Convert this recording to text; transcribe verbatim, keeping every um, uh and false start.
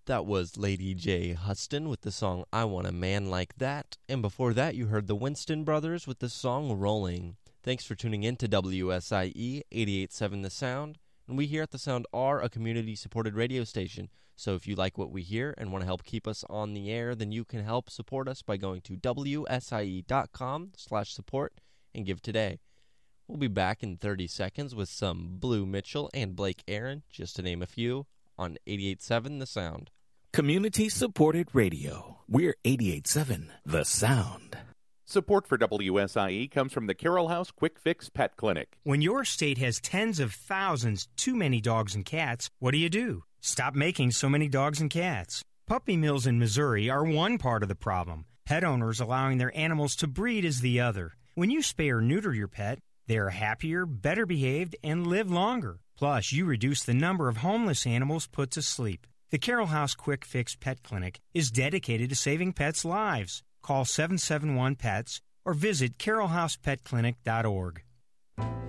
That was Lady J. Huston with the song I Want a Man Like That. And before that, you heard the Winston Brothers with the song Rolling. Thanks for tuning in to W S I E eighty-eight point seven The Sound. And we here at The Sound are a community-supported radio station. So if you like what we hear and want to help keep us on the air, then you can help support us by going to W S I E dot com slash support and give today. We'll be back in thirty seconds with some Blue Mitchell and Blake Aaron, just to name a few, on eighty-eight point seven The Sound. Community-supported radio. We're eighty-eight point seven The Sound. Support for W S I E comes from the Carroll House Quick Fix Pet Clinic. When your state has tens of thousands too many dogs and cats, what do you do? Stop making so many dogs and cats. Puppy mills in Missouri are one part of the problem. Pet owners allowing their animals to breed is the other. When you spay or neuter your pet, they are happier, better behaved, and live longer. Plus, you reduce the number of homeless animals put to sleep. The Carroll House Quick Fix Pet Clinic is dedicated to saving pets' lives. Call seven seven one, P E T S or visit carroll house pet clinic dot org.